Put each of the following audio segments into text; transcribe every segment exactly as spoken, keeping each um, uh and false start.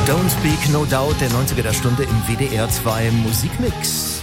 Don't Speak No Doubt, der neunziger der Stunde im W D R zwei Musikmix.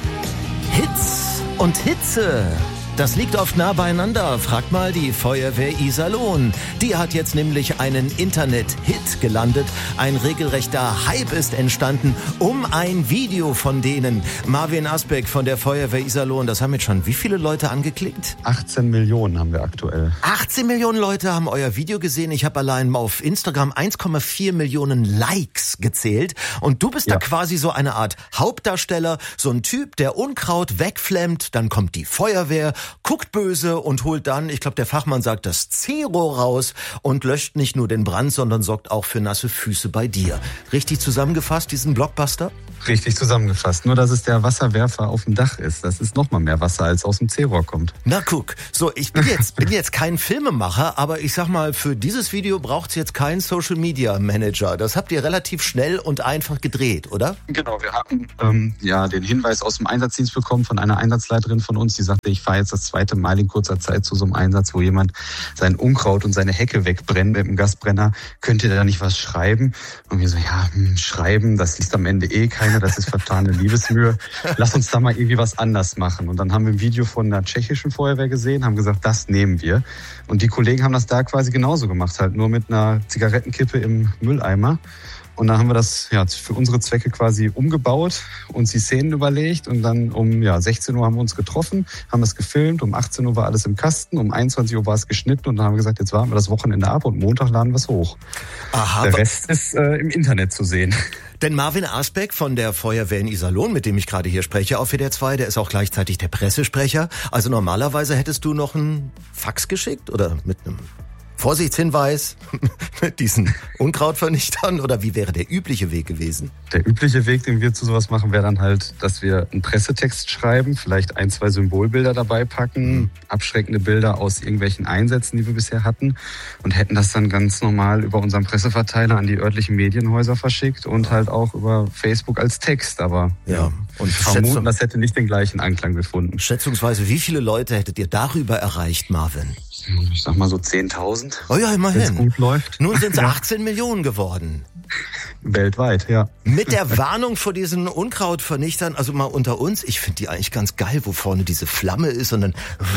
Hits und Hitze. Das liegt oft nah beieinander. Fragt mal die Feuerwehr Iserlohn. Die hat jetzt nämlich einen Internet-Hit gelandet. Ein regelrechter Hype ist entstanden um ein Video von denen. Marvin Asbeck von der Feuerwehr Iserlohn. Das haben jetzt schon wie viele Leute angeklickt? achtzehn Millionen haben wir aktuell. achtzehn Millionen Leute haben euer Video gesehen. Ich habe allein auf Instagram eins Komma vier Millionen Likes gezählt. Und du bist ja da quasi so eine Art Hauptdarsteller. So ein Typ, der Unkraut wegflemmt. Dann kommt die Feuerwehr, guckt böse und holt dann, ich glaube der Fachmann sagt, das Zero raus und löscht nicht nur den Brand, sondern sorgt auch für nasse Füße bei dir. Richtig zusammengefasst, diesen Blockbuster? Richtig zusammengefasst. Nur, dass es der Wasserwerfer auf dem Dach ist. Das ist noch mal mehr Wasser, als aus dem C-Rohr kommt. Na guck, so ich bin jetzt bin jetzt kein Filmemacher, aber ich sag mal, für dieses Video braucht's jetzt keinen Social Media Manager. Das habt ihr relativ schnell und einfach gedreht, oder? Genau, wir hatten ähm, ja den Hinweis aus dem Einsatzdienst bekommen von einer Einsatzleiterin von uns, die sagte, ich fahre jetzt das zweite Mal in kurzer Zeit zu so einem Einsatz, wo jemand sein Unkraut und seine Hecke wegbrennt mit dem Gasbrenner. Könnt ihr da nicht was schreiben? Und wir so, ja, hm, schreiben, das liest am Ende eh keiner, das ist vertane Liebesmühe. Lass uns da mal irgendwie was anders machen. Und dann haben wir ein Video von einer tschechischen Feuerwehr gesehen, haben gesagt, das nehmen wir. Und die Kollegen haben das da quasi genauso gemacht, halt nur mit einer Zigarettenkippe im Mülleimer. Und dann haben wir das ja für unsere Zwecke quasi umgebaut, uns die Szenen überlegt und dann um ja, sechzehn Uhr haben wir uns getroffen, haben es gefilmt, um achtzehn Uhr war alles im Kasten, um einundzwanzig Uhr war es geschnitten und dann haben wir gesagt, jetzt warten wir das Wochenende ab und Montag laden wir es hoch. Aha, der Rest ist äh, im Internet zu sehen. Denn Marvin Asbeck von der Feuerwehr in Iserlohn, mit dem ich gerade hier spreche auf W D R zwei, der ist auch gleichzeitig der Pressesprecher. Also normalerweise hättest du noch einen Fax geschickt oder mit einem Vorsichtshinweis mit diesen Unkrautvernichtern oder wie wäre der übliche Weg gewesen? Der übliche Weg, den wir zu sowas machen, wäre dann halt, dass wir einen Pressetext schreiben, vielleicht ein, zwei Symbolbilder dabei packen, mhm. abschreckende Bilder aus irgendwelchen Einsätzen, die wir bisher hatten und hätten das dann ganz normal über unseren Presseverteiler an die örtlichen Medienhäuser verschickt und halt auch über Facebook als Text, aber ja. ja. Und vermuten, das hätte nicht den gleichen Anklang gefunden. Schätzungsweise, wie viele Leute hättet ihr darüber erreicht, Marvin? Ich sag mal so zehntausend. Oh ja, immerhin. Wenn's gut läuft. Nun sind es achtzehn Millionen geworden. Weltweit, ja. Mit der Warnung vor diesen Unkrautvernichtern, also mal unter uns, ich finde die eigentlich ganz geil, wo vorne diese Flamme ist und dann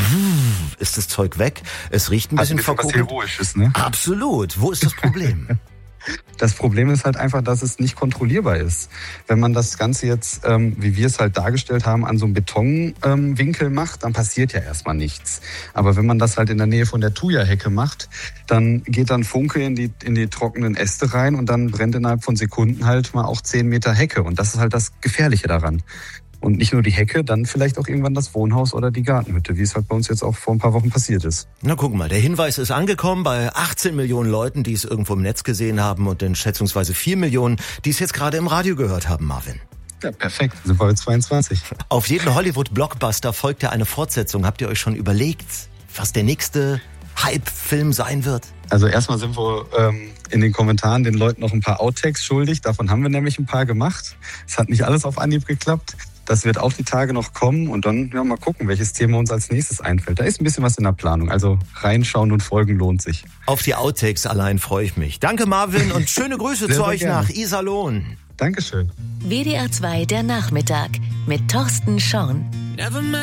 ist das Zeug weg. Es riecht ein bisschen verkokelt. Was Heroisches, ne? Absolut. Wo ist das Problem? Das Problem ist halt einfach, dass es nicht kontrollierbar ist. Wenn man das Ganze jetzt, ähm, wie wir es halt dargestellt haben, an so einem Betonwinkel ähm, macht, dann passiert ja erstmal nichts. Aber wenn man das halt in der Nähe von der Thuja-Hecke macht, dann geht dann Funke in die, in die trockenen Äste rein und dann brennt innerhalb von Sekunden halt mal auch zehn Meter Hecke. Und das ist halt das Gefährliche daran. Und nicht nur die Hecke, dann vielleicht auch irgendwann das Wohnhaus oder die Gartenhütte, wie es halt bei uns jetzt auch vor ein paar Wochen passiert ist. Na guck mal, der Hinweis ist angekommen bei achtzehn Millionen Leuten, die es irgendwo im Netz gesehen haben und den schätzungsweise vier Millionen, die es jetzt gerade im Radio gehört haben, Marvin. Ja, perfekt. Sind wir bei zweiundzwanzig. Auf jeden Hollywood-Blockbuster folgt ja eine Fortsetzung. Habt ihr euch schon überlegt, was der nächste Hype-Film sein wird? Also erstmal sind wir ähm, in den Kommentaren den Leuten noch ein paar Outtakes schuldig. Davon haben wir nämlich ein paar gemacht. Es hat nicht alles auf Anhieb geklappt. Das wird auch die Tage noch kommen und dann ja, mal gucken, welches Thema uns als nächstes einfällt. Da ist ein bisschen was in der Planung, also reinschauen und folgen lohnt sich. Auf die Outtakes allein freue ich mich. Danke Marvin und schöne Grüße zu euch nach Iserlohn. Dankeschön. W D R zwei der Nachmittag mit Thorsten Schorn.